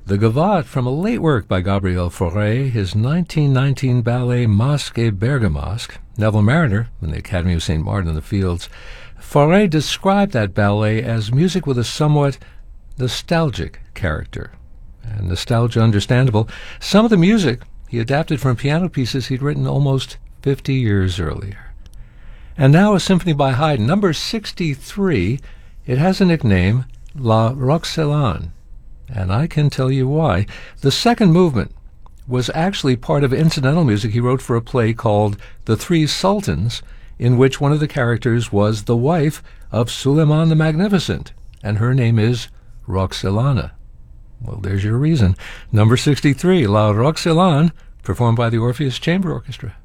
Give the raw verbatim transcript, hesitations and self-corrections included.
The Gavotte from a late work by Gabriel Fauré, his nineteen nineteen ballet Masque et Bergamasque. Neville Marriner, in the Academy of Saint Martin in the Fields. Fauré described that ballet as music with a somewhat nostalgic character. And nostalgia understandable. Some of the music he adapted from piano pieces he'd written almost fifty years earlier. And now a symphony by Haydn, number sixty-three. It has a nickname, La Roxelane, and I can tell you why. The second movement was actually part of incidental music he wrote for a play called The Three Sultans, in which one of the characters was the wife of Suleiman the Magnificent, and her name is Roxelana. Well, there's your reason. Number sixty-three, La Roxelane, performed by the Orpheus Chamber Orchestra.